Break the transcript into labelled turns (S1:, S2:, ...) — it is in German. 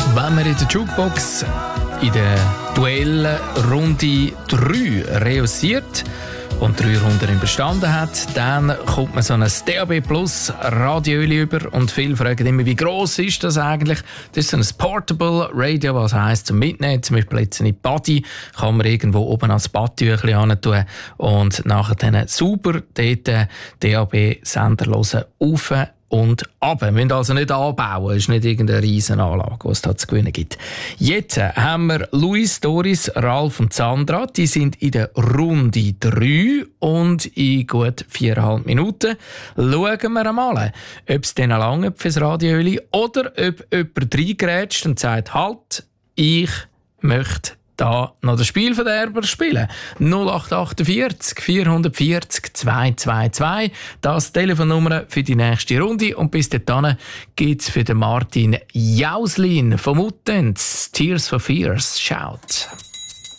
S1: Wenn man in der Jukebox in der Duellrunde 3 reüssiert und 3 Runden überstanden hat, dann kommt man so ein DAB Plus Radioöli über und viele fragen immer, wie gross ist das eigentlich? Das ist so ein Portable Radio, was heisst zum Mitnehmen, zum Beispiel jetzt in die Body, kann man irgendwo oben als Badtüchli hin tun und nachher dann super dort DAB-Sender hören, rauf und ab. Wir müssen also nicht anbauen, es ist nicht irgendeine Riesenanlage, die es da zu gewinnen gibt. Jetzt haben wir Luis, Doris, Ralf und Sandra. Die sind in der Runde 3 und in gut 4,5 Minuten schauen wir einmal, ob es denen lange fürs Radioöli oder ob jemand reingrätscht und sagt, halt, ich möchte da noch das Spielverderber spielen. 0848 440 222. Das ist die Telefonnummer für die nächste Runde. Und bis dahin gibt es für den Martin Jauslin vom Utens Tears for Fears. Schaut.